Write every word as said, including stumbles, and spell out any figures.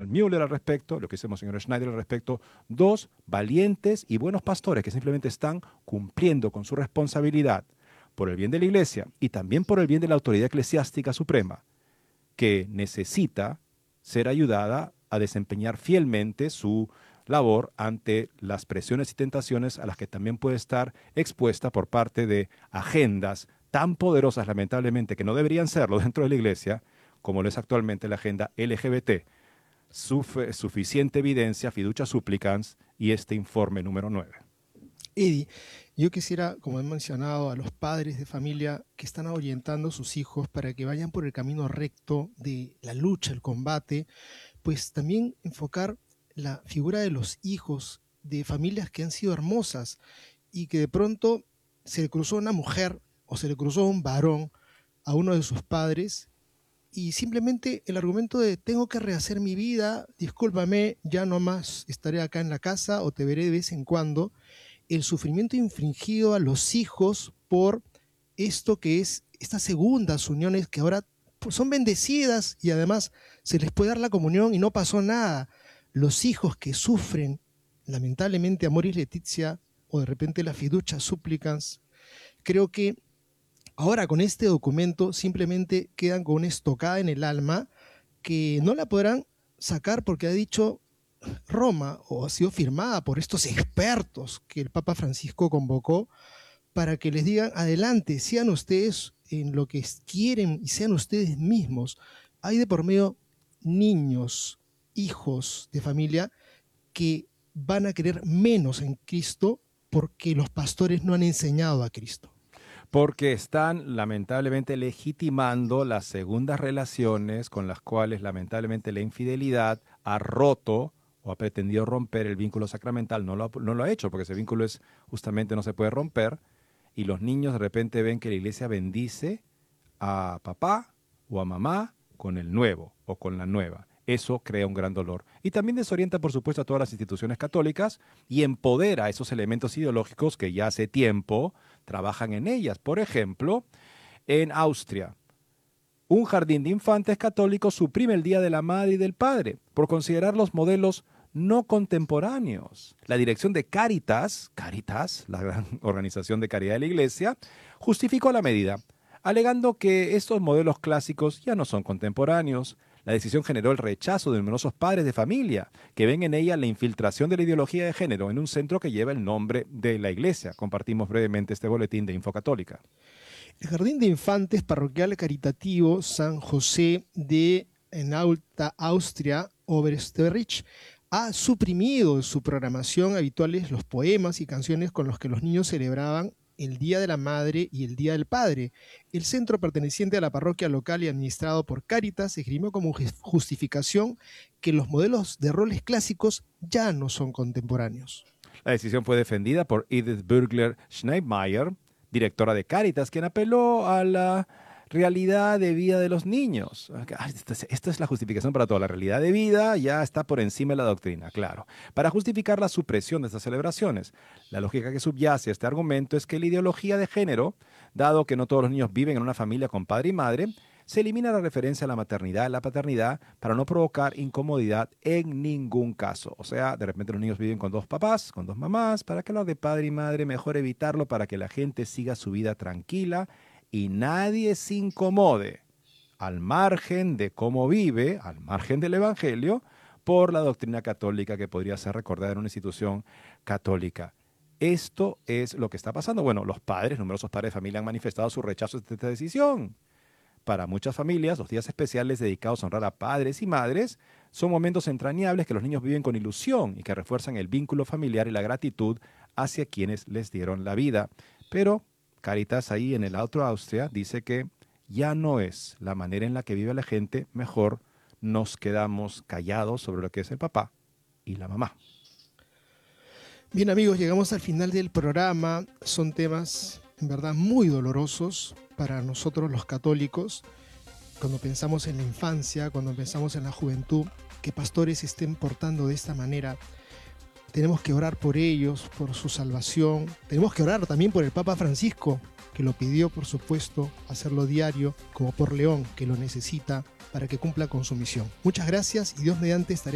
Müller al respecto, lo que dice Monseñor Schneider al respecto. Dos, valientes y buenos pastores que simplemente están cumpliendo con su responsabilidad por el bien de la Iglesia y también por el bien de la autoridad eclesiástica suprema, que necesita ser ayudada a desempeñar fielmente su labor ante las presiones y tentaciones a las que también puede estar expuesta por parte de agendas tan poderosas, lamentablemente, que no deberían serlo dentro de la Iglesia, como lo es actualmente la agenda L G B T. Suf- suficiente evidencia, fiducia supplicans y este informe número nueve. Eddie, yo quisiera, como he mencionado, a los padres de familia que están ahuyentando a sus hijos para que vayan por el camino recto de la lucha, el combate, pues también enfocar la figura de los hijos de familias que han sido hermosas y que de pronto se le cruzó una mujer o se le cruzó un varón a uno de sus padres y simplemente el argumento de tengo que rehacer mi vida, discúlpame, ya no más estaré acá en la casa o te veré de vez en cuando. El sufrimiento infligido a los hijos por esto que es estas segundas uniones que ahora pues, son bendecidas y además se les puede dar la comunión y no pasó nada. Los hijos que sufren lamentablemente Amoris Laetitia o de repente la fiducia supplicans, creo que ahora con este documento simplemente quedan con una estocada en el alma que no la podrán sacar porque ha dicho Roma o ha sido firmada por estos expertos que el Papa Francisco convocó para que les digan adelante, sean ustedes en lo que quieren y sean ustedes mismos. Hay de por medio niños, hijos de familia que van a querer menos en Cristo porque los pastores no han enseñado a Cristo. Porque están lamentablemente legitimando las segundas relaciones con las cuales lamentablemente la infidelidad ha roto o ha pretendido romper el vínculo sacramental. No lo, ha, no lo ha hecho porque ese vínculo es justamente no se puede romper y los niños de repente ven que la iglesia bendice a papá o a mamá con el nuevo o con la nueva. Eso crea un gran dolor. Y también desorienta, por supuesto, a todas las instituciones católicas y empodera a esos elementos ideológicos que ya hace tiempo trabajan en ellas. Por ejemplo, en Austria, un jardín de infantes católicos suprime el Día de la Madre y del Padre por considerar los modelos no contemporáneos. La dirección de Caritas, Caritas, la gran organización de caridad de la Iglesia, justificó la medida, alegando que estos modelos clásicos ya no son contemporáneos. La decisión generó el rechazo de numerosos padres de familia, que ven en ella la infiltración de la ideología de género en un centro que lleva el nombre de la Iglesia. Compartimos brevemente este boletín de Infocatólica. El Jardín de Infantes Parroquial Caritativo San José de en Alta Austria, Obersterrich, ha suprimido de su programación habituales los poemas y canciones con los que los niños celebraban el Día de la Madre y el Día del Padre. El centro perteneciente a la parroquia local y administrado por Cáritas esgrimió como justificación que los modelos de roles clásicos ya no son contemporáneos. La decisión fue defendida por Edith Burgler-Schneidmeier, directora de Cáritas, quien apeló a la realidad de vida de los niños. Esta es la justificación para todo. La realidad de vida ya está por encima de la doctrina, claro. Para justificar la supresión de estas celebraciones, la lógica que subyace a este argumento es que la ideología de género, dado que no todos los niños viven en una familia con padre y madre, se elimina la referencia a la maternidad y la paternidad para no provocar incomodidad en ningún caso. O sea, de repente los niños viven con dos papás, con dos mamás. ¿Para qué hablar de padre y madre? Mejor evitarlo para que la gente siga su vida tranquila y nadie se incomode al margen de cómo vive, al margen del Evangelio, por la doctrina católica que podría ser recordada en una institución católica. Esto es lo que está pasando. Bueno, los padres, numerosos padres de familia han manifestado su rechazo de esta decisión. Para muchas familias, los días especiales dedicados a honrar a padres y madres son momentos entrañables que los niños viven con ilusión y que refuerzan el vínculo familiar y la gratitud hacia quienes les dieron la vida. Pero Cáritas ahí en el Alto Austria dice que ya no es la manera en la que vive la gente, mejor nos quedamos callados sobre lo que es el papá y la mamá. Bien amigos, llegamos al final del programa. Son temas en verdad muy dolorosos para nosotros los católicos. Cuando pensamos en la infancia, cuando pensamos en la juventud, que pastores se estén portando de esta manera, tenemos que orar por ellos, por su salvación. Tenemos que orar también por el Papa Francisco, que lo pidió, por supuesto, hacerlo diario, como por León, que lo necesita para que cumpla con su misión. Muchas gracias y Dios mediante estaré